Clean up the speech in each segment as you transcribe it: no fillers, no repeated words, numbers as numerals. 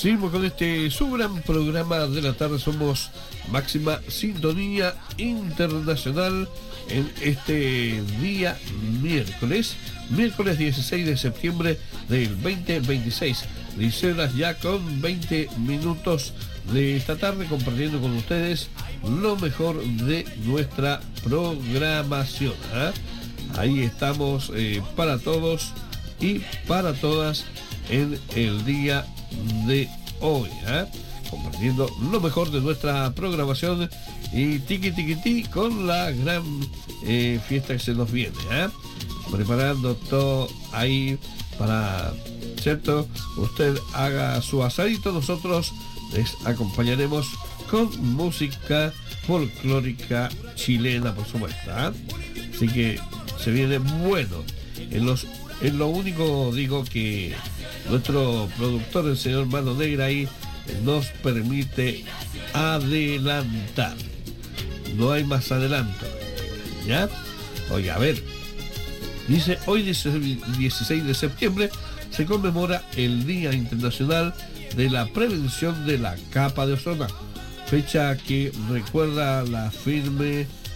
Seguimos con este su gran programa de la tarde. Somos Máxima Sintonía Internacional en este día miércoles 16 de septiembre del 2026. 10 horas ya con 20 minutos de esta tarde, compartiendo con ustedes lo mejor de nuestra programación. Ahí estamos para todos y para todas en el día de hoy, compartiendo lo mejor de nuestra programación y tiqui con la gran fiesta que se nos viene, preparando todo ahí para, ¿cierto? Usted haga su asadito, nosotros les acompañaremos con música folclórica chilena, por supuesto, así que se viene bueno. En lo único digo que nuestro productor, el señor Mano Negra, ahí nos permite adelantar. No hay más adelanto, ¿ya? Oye, a ver, dice, hoy 16 de septiembre se conmemora el Día Internacional de la Prevención de la Capa de Ozono, fecha que recuerda la firma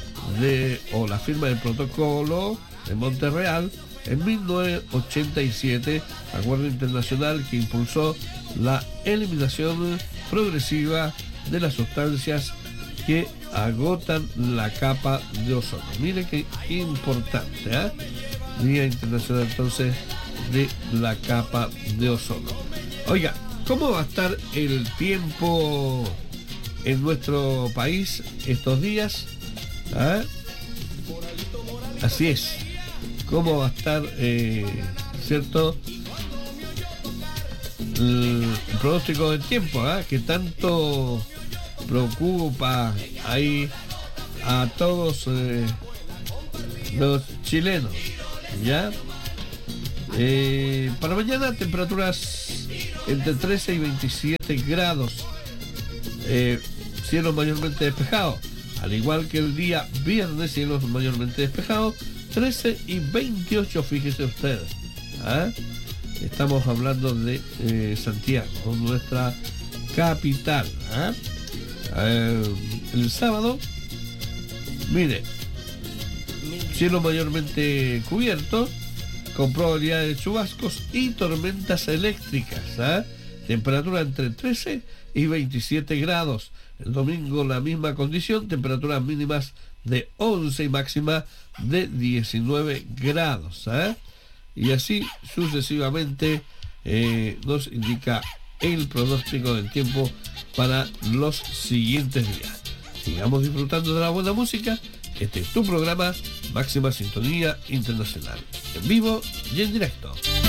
del protocolo de Montreal en 1987, acuerdo internacional que impulsó la eliminación progresiva de las sustancias que agotan la capa de ozono. Mire qué importante, Día Internacional entonces de la capa de ozono. Oiga, ¿cómo va a estar el tiempo en nuestro país estos días? Así es. ¿Cómo va a estar, cierto, el pronóstico del tiempo, que tanto preocupa ahí a todos los chilenos, ¿ya? Para mañana temperaturas entre 13 y 27 grados, cielo mayormente despejado, al igual que el día viernes, cielo mayormente despejado, 13 y 28, fíjese usted. Estamos hablando de Santiago, nuestra capital. El sábado, mire, cielo mayormente cubierto, con probabilidad de chubascos y tormentas eléctricas. Temperatura entre 13 y 27 grados. El domingo la misma condición, temperaturas mínimas de 11 y máxima de 19 grados. Y así sucesivamente nos indica el pronóstico del tiempo para los siguientes días. Sigamos disfrutando de la buena música. Este es tu programa Máxima Sintonía Internacional, en vivo y en directo.